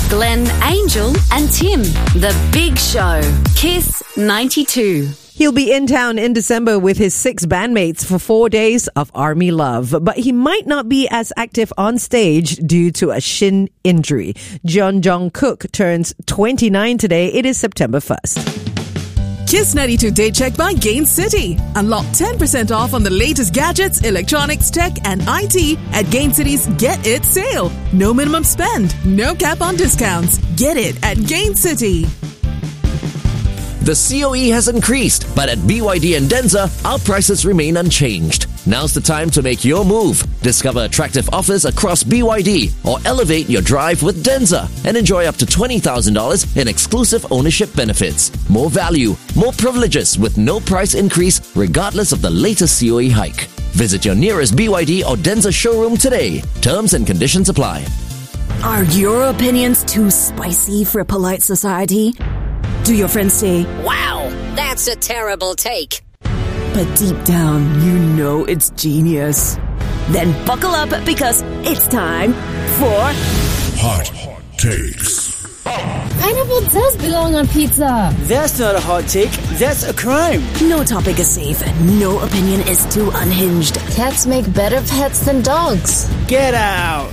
Glenn, Angel and Tim. The Big Show. Kiss 92. He'll be in town in December with his 6 bandmates for 4 days of Army Love. But he might not be as active on stage due to a shin injury. Jeon Jong-kook turns 29 today. It is September 1st. Kiss 92 Day Check by Gain City. Unlock 10% off on the latest gadgets, electronics, tech, and IT at Gain City's Get It sale. No minimum spend, no cap on discounts. Get it at Gain City. The COE has increased, but at BYD and Denza, our prices remain unchanged. Now's the time to make your move. Discover attractive offers across BYD or elevate your drive with Denza and enjoy up to $20,000 in exclusive ownership benefits. More value, more privileges with no price increase regardless of the latest COE hike. Visit your nearest BYD or Denza showroom today. Terms and conditions apply. Are your opinions too spicy for polite society? Do your friends say, "Wow, that's a terrible take"? But deep down, you know it's genius. Then buckle up because it's time for Hot Takes. Pineapple does belong on pizza. That's not a hot take, that's a crime. No topic is safe, no opinion is too unhinged. Cats make better pets than dogs. Get out.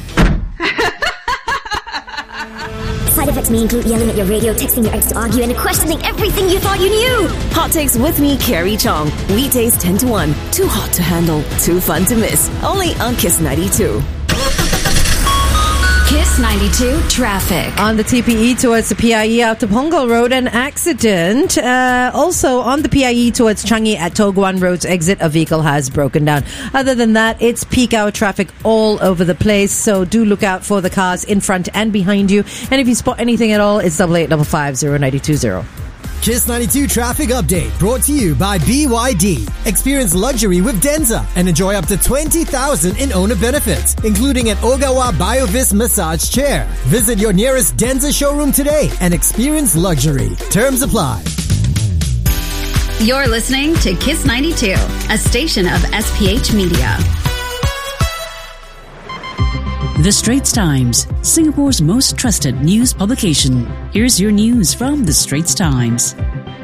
Side effects may include yelling at your radio, texting your ex to argue, and questioning everything you thought you knew. Hot Takes with me, Carrie Chong. Weekdays 10 to 1. Too hot to handle, too fun to miss. Only on Kiss 92. Kiss 92 traffic. On the TPE towards the PIE out to Punggol Road, an accident. Also on the PIE towards Changi at Toh Guan Road's exit, a vehicle has broken down. Other than that, it's peak hour traffic all over the place. So do look out for the cars in front and behind you. And if you spot anything at all, it's 8855-0920. Kiss 92 Traffic Update brought to you by BYD. Experience luxury with Denza and enjoy up to $20,000 in owner benefits, including an Ogawa BioVis massage chair. Visit your nearest Denza showroom today and experience luxury. Terms apply. You're listening to Kiss 92, a station of SPH Media. The Straits Times, Singapore's most trusted news publication. Here's your news from The Straits Times.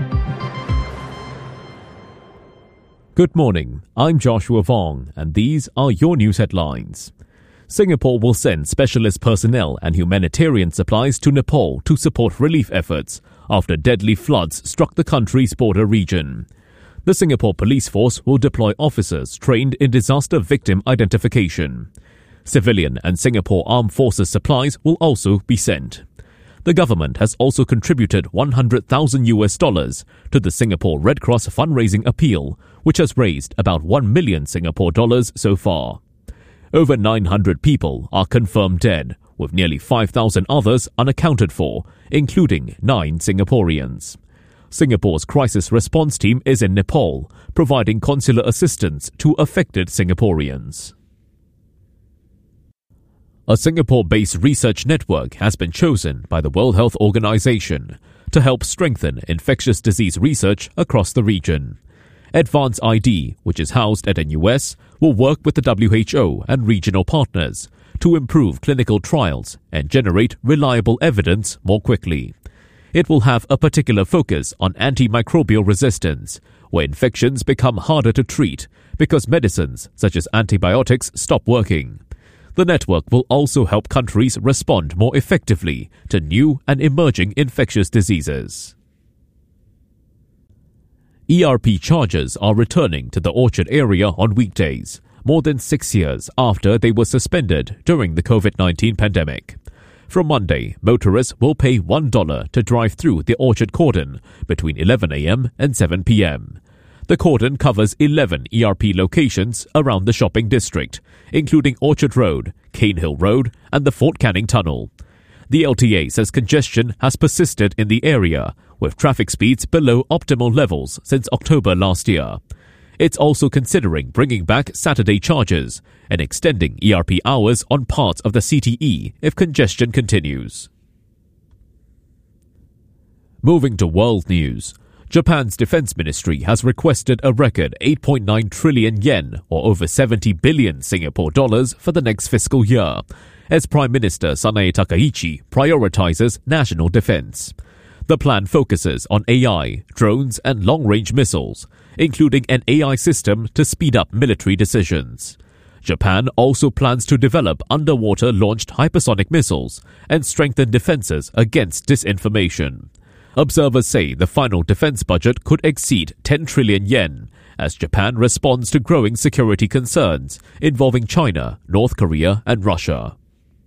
Good morning, I'm Joshua Vong, and these are your news headlines. Singapore will send specialist personnel and humanitarian supplies to Nepal to support relief efforts after deadly floods struck the country's border region. The Singapore Police Force will deploy officers trained in disaster victim identification. Civilian and Singapore Armed Forces supplies will also be sent. The government has also contributed $100,000 to the Singapore Red Cross fundraising appeal, which has raised about 1 million Singapore dollars so far. Over 900 people are confirmed dead, with nearly 5,000 others unaccounted for, including 9 Singaporeans. Singapore's crisis response team is in Nepal, providing consular assistance to affected Singaporeans. A Singapore-based research network has been chosen by the World Health Organization to help strengthen infectious disease research across the region. Advance ID, which is housed at NUS, will work with the WHO and regional partners to improve clinical trials and generate reliable evidence more quickly. It will have a particular focus on antimicrobial resistance, where infections become harder to treat because medicines such as antibiotics stop working. The network will also help countries respond more effectively to new and emerging infectious diseases. ERP charges are returning to the Orchard area on weekdays, more than 6 years after they were suspended during the COVID-19 pandemic. From Monday, motorists will pay $1 to drive through the Orchard cordon between 11 a.m. and 7 p.m. The cordon covers 11 ERP locations around the shopping district, including Orchard Road, Cane Hill Road, and the Fort Canning Tunnel. The LTA says congestion has persisted in the area, with traffic speeds below optimal levels since October last year. It's also considering bringing back Saturday charges and extending ERP hours on parts of the CTE if congestion continues. Moving to world news. Japan's defense ministry has requested a record 8.9 trillion yen, or over 70 billion Singapore dollars, for the next fiscal year, as Prime Minister Sanae Takaichi prioritizes national defense. The plan focuses on AI, drones and long-range missiles, including an AI system to speed up military decisions. Japan also plans to develop underwater-launched hypersonic missiles and strengthen defenses against disinformation. Observers say the final defense budget could exceed 10 trillion yen as Japan responds to growing security concerns involving China, North Korea and Russia.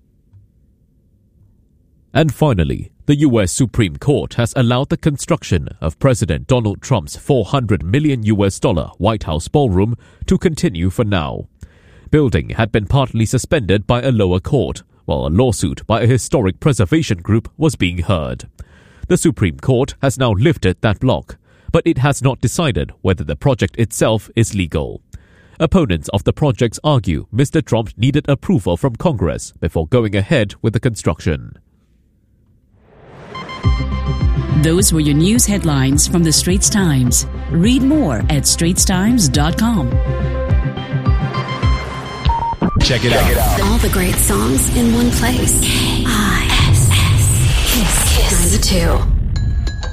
And finally, the U.S. Supreme Court has allowed the construction of President Donald Trump's $400 million White House ballroom to continue for now. Building had been partly suspended by a lower court, while a lawsuit by a historic preservation group was being heard. The Supreme Court has now lifted that block, but it has not decided whether the project itself is legal. Opponents of the projects argue Mr. Trump needed approval from Congress before going ahead with the construction. Those were your news headlines from the Straits Times. Read more at straitstimes.com. Check it out. All the great songs in one place. Kiss 92.